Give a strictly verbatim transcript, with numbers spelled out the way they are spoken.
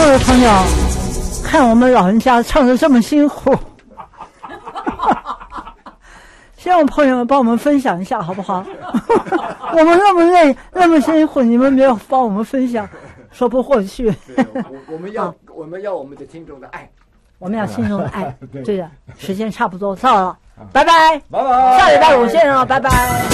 各位朋友，看我们老人家唱得这么辛苦，希望朋友们帮我们分享一下，好不好？我们那么累，那么辛苦，你们没有帮我们分享，说不过去。 对，我我们要、啊、我们要我们的听众的爱， 我们要听众的爱。对的，时间差不多到了，拜拜， 拜拜， 下礼拜五见啊，拜拜。